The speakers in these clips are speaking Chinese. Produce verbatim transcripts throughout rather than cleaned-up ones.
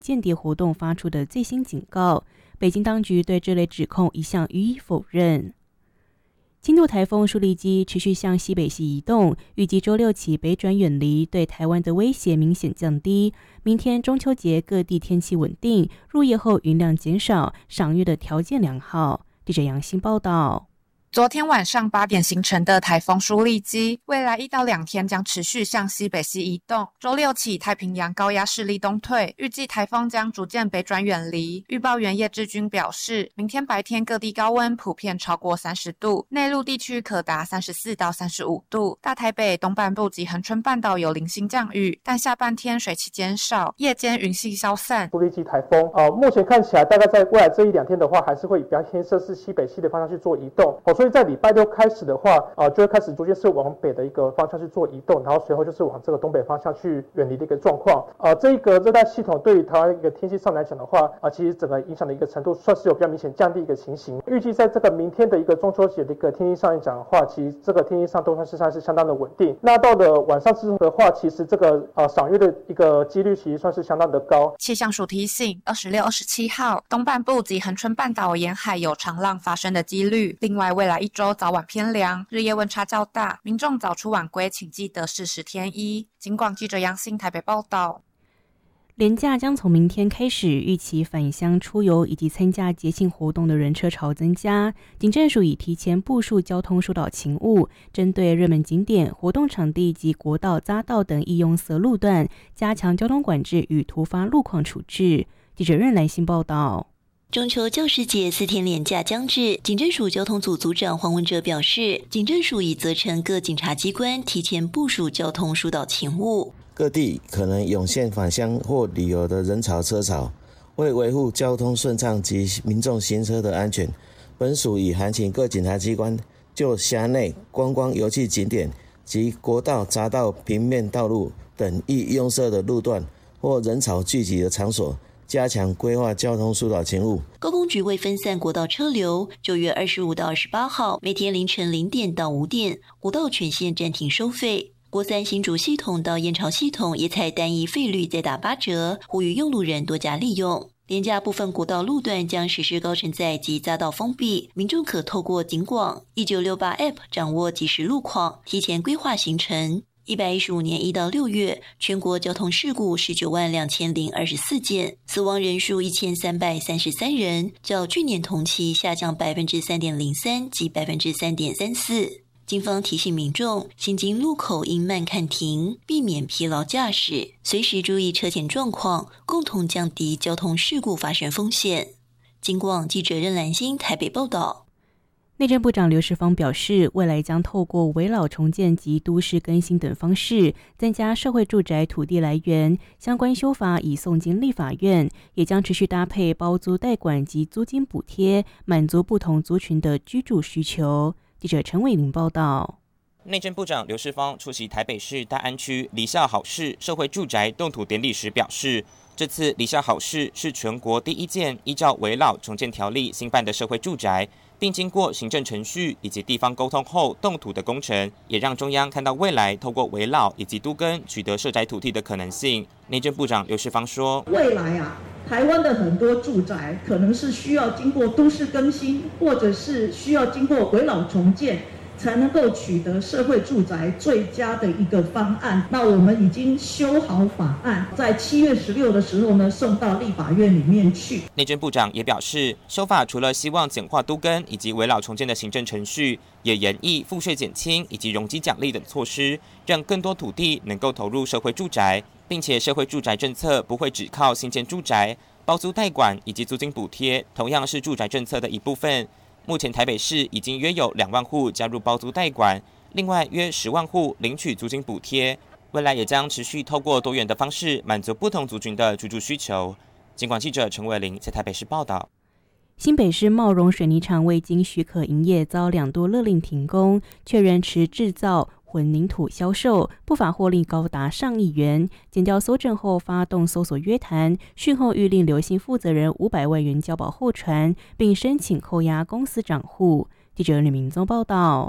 间谍活动发出的最新警告，北京当局对这类指控一向予以否认。轻度台风舒力基持续向西北西移动，预计周六起北转远离，对台湾的威胁明显降低。明天中秋节各地天气稳定，入夜后云量减少，赏月的条件良好。记者杨欣报道。 昨天晚上八点形成的台风舒力基，未来一到两天将持续向西北西移动。周六起，太平洋高压势力东退，预计台风将逐渐北转远离。预报员叶志军表示，明天白天各地高温普遍超过三十度，内陆地区可达三十四到三十五度。大台北东半部及恒春半岛有零星降雨，但下半天水汽减少，夜间云系消散。 舒力基台风，呃，目前看起来大概在未来这一两天的话，还是会比较偏摄氏西北西的方向去做移动。哦所以在礼拜六开始的话，呃，就会开始逐渐是往北的一个方向去做移动，然后随后就是往这个东北方向去远离的一个状况。呃，这一个热带系统对于台湾一个天气上来讲的话，啊、呃，其实整个影响的一个程度算是有比较明显降低一个情形。预计在这个明天的一个中秋节的一个天气上来讲的话，其实这个天气上都算是算是相当的稳定。那到了晚上之后的话，其实这个呃赏月的一个几率其实算是相当的高。 气象署提醒，二十六、二十七号东半部及恒春半岛沿海有长浪发生的几率。另外，未来一周早晚偏凉，日夜温差较大，民众早出晚归请记得适时添衣。警广记者杨欣台北报道。 连假将从明天开始，预期返乡出游以及参加节庆活动的人车潮增加。警政署已提前部署交通疏导勤务，针对热门景点、活动场地及国道、匝道等易拥塞路段，加强交通管制与突发路况处置。记者任来信报道。 中秋教师节四天连假将至，警政署交通组组长黄文哲表示，警政署已责成各警察机关提前部署交通疏导勤务。 各地可能涌现返乡或旅游的人潮车潮，为维护交通顺畅及民众行车的安全，本署已函请各警察机关就辖内观光游憩景点及国道、匝道、平面道路等易拥塞的路段或人潮聚集的场所，加强规划交通疏导勤务。 高工局为分散国道车流，九月二十五到二十八号每天凌晨零点到五点，国道全线暂停收费。国三新竹系统到燕巢系统也采单一费率再打八折，呼吁用路人多加利用。连假部分国道路段将实施高承载及匝道封闭，民众可透过警广一九六八 App 掌握即时路况，提前规划行程。一百一十五年一到六月，全国交通事故十九万两千零二十四件，死亡人数一千三百三十三人，较去年同期下降百分之三点零三及百分之三点三四。警方提醒民众，行经路口应慢看停，避免疲劳驾驶，随时注意车前状况，共同降低交通事故发生风险。警广记者任兰心台北报道。 内政部长刘世芳表示，未来将透过危老重建及都市更新等方式，增加社会住宅土地来源。相关修法已送进立法院，也将持续搭配包租代管及租金补贴，满足不同族群的居住需求。记者陈伟玲报道。 内政部长刘世芳出席台北市大安区离校好市社会住宅动土典礼时表示，这次离校好市是全国第一件依照危老重建条例新办的社会住宅，并经过行政程序以及地方沟通后动土的工程，也让中央看到未来透过危老以及都更取得社宅土地的可能性。内政部长刘世芳说， 未来啊，台湾的很多住宅可能是需要经过都市更新，或者是需要经过危老重建，才能够取得社会住宅最佳的一个方案。那我们已经修好法案，在七月十六的时候呢，送到立法院里面去。 内政部长也表示，修法除了希望简化都更以及危老重建的行政程序，也研议赋税减轻以及容积奖励等措施，让更多土地能够投入社会住宅，并且社会住宅政策不会只靠新建住宅，包租代管以及租金补贴同样是住宅政策的一部分。目前台北市已经约有两万户加入包租代管，另外约十万户领取租金补贴，未来也将持续透过多元的方式满足不同族群的居住需求。警广记者陈伟玲在台北市报道。 新北市茂荣水泥厂未经许可营业，遭两度勒令停工，确认持制造混凝土销售，不法获利高达上亿元。检调搜证后发动搜索约谈，讯后谕令刘姓负责人五百万元交保候传，并申请扣押公司账户。记者吕明宗报道。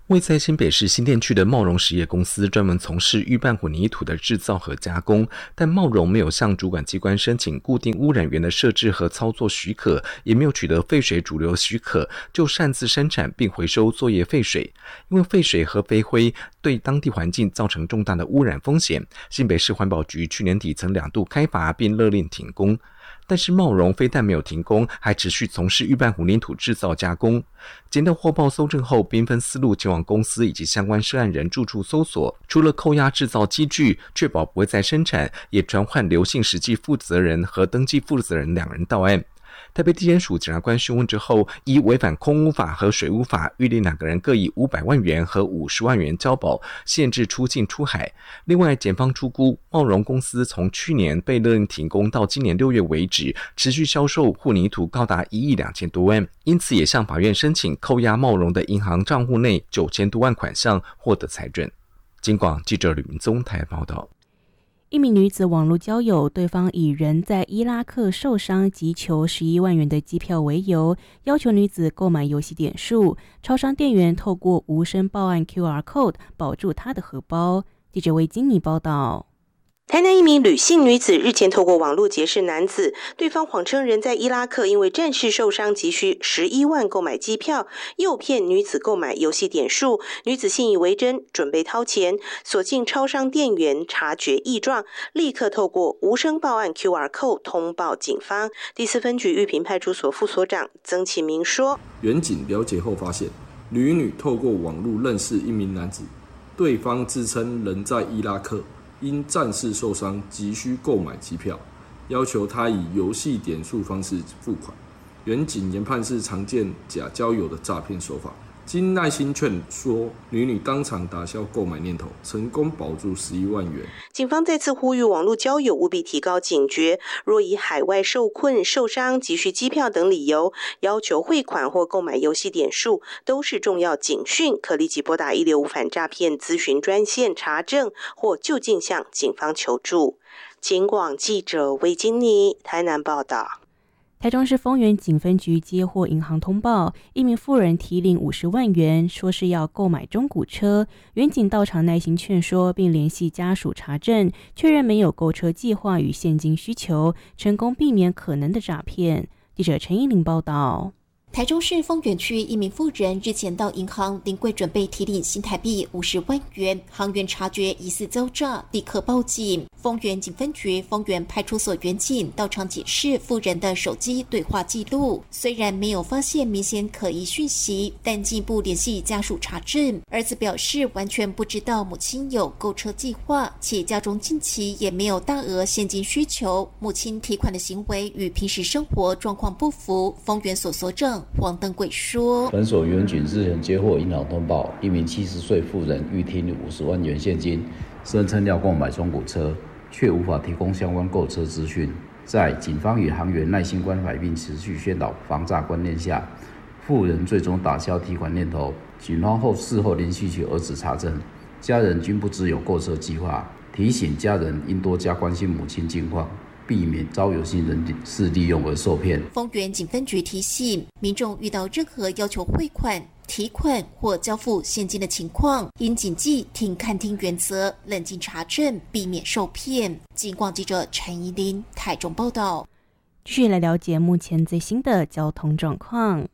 位在新北市新店区的茂荣实业公司专门从事预拌混凝土的制造和加工，但茂荣没有向主管机关申请固定污染源的设置和操作许可，也没有取得废水主流许可，就擅自生产并回收作业废水。因为废水和飞灰对当地环境造成重大的污染风险，新北市环保局去年底曾两度开罚并勒令停工。但是茂荣非但没有停工，还持续从事预拌混凝土制造加工。检调获报搜证后，兵分四路前往公司以及相关涉案人住处搜索，除了扣押制造机具，确保不会再生产，也传唤刘姓实际负责人和登记负责人两人到案。台北地检署检察官讯问之后，依违反空污法和水污法，预令两个人各以五百万元和五十万元交保，限制出境出海。另外，检方初估茂荣公司从去年被勒令停工到今年六月为止，持续销售混凝土高达一亿两千多万，因此也向法院申请扣押茂荣的银行账户内九千多万款项，获得裁准。警广记者吕明宗台报道。 一名女子网络交友，对方以人在伊拉克受伤急求十一万元的机票为由，要求女子购买游戏点数。超商店员透过无声报案 Q R code 保住她的荷包。记者魏金妮报道。 台南一名吕姓女子日前透过网络结识男子，对方谎称人在伊拉克因为战事受伤急需十一万购买机票，诱骗女子购买游戏点数。女子信以为真，准备掏钱，所幸超商店员察觉异状，立刻透过无声报案 Q R code 通报警方。第四分局玉屏派出所副所长曾启明说， 员警了解后发现，吕女透过网络认识一名男子，对方自称人在伊拉克，因战事受伤急需购买机票，要求他以游戏点数方式付款。员警研判是常见假交友的诈骗手法，经耐心劝说，女女当场打消购买念头，成功保住十一万元。 警方再次呼吁网络交友务必提高警觉，若以海外受困、受伤、急需机票等理由要求汇款或购买游戏点数，都是重要警讯，可立即拨打一六五反诈骗咨询专线查证，或就近向警方求助。警广记者魏金妮台南报道。 台中市丰原警分局接获银行通报，一名妇人提领五十万元，说是要购买中古车。员警到场耐心劝说，并联系家属查证，确认没有购车计划与现金需求，成功避免可能的诈骗。记者陈依玲报道。 台中市丰原区一名妇人日前到银行临柜准备提领新台币五十万元，行员察觉疑似遭诈，立刻报警。丰原警分局丰原派出所员警到场解释妇人的手机对话记录，虽然没有发现明显可疑讯息，但进一步联系家属查证。儿子表示完全不知道母亲有购车计划，且家中近期也没有大额现金需求，母亲提款的行为与平时生活状况不符。丰原所所长黄登贵说， 本所员警日前接获银行通报，一名七十岁妇人欲提五十万元现金，声称要购买中古车，却无法提供相关购车资讯。在警方与行员耐心关怀并持续宣导防诈观念下，妇人最终打消提款念头。警方后事后联系其儿子查证，家人均不知有购车计划，提醒家人应多加关心母亲近况，避免遭有心人士利用而受骗。 丰原警分局提醒民众，遇到任何要求汇款、提款或交付现金的情况，应谨记听看听原则，冷静查证，避免受骗。警广记者陈怡琳台中报道。 继续来了解目前最新的交通状况。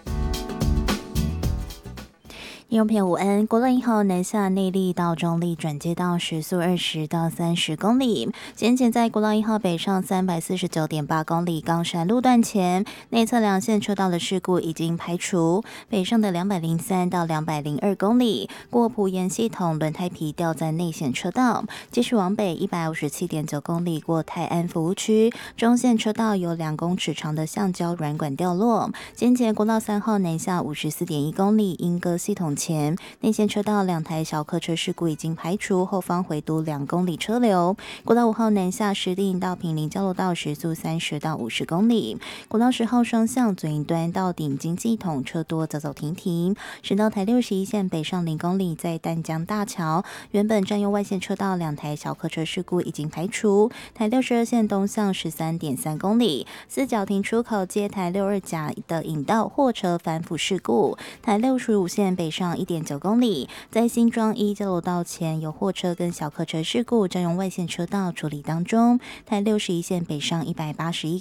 听众朋友午安，国道一号南下内坜到中坜转接道时速二十到三十公里。先前在国道一号北上三百四十九点八公里冈山路段前，内侧两线车道的事故已经排除。北上的两百零三到两百零二公里，过埔盐系统轮胎皮掉在内线车道。继续往北一百五十七点九公里过泰安服务区，中线车道有两公尺长的橡胶软管掉落。先前国道三号南下五十四点一公里，莺歌系统前内线车道两台小客车事故已经排除，后方回堵两公里车流。国道五号南下石碇到平林交流道时速三十到五十公里。国道十号双向左营端到顶经系统车多走走停停。省道台六十一线北上零公里，在淡江大桥原本占用外线车道两台小客车事故已经排除。台六十二线东向十三点三公里，四角亭出口接台六二甲的引道货车翻覆事故。台六十五线北上上一点九公里。在新庄一交流道前有货车跟小客车事故，占用外线车道处理当中。台六十一线北上一百八十一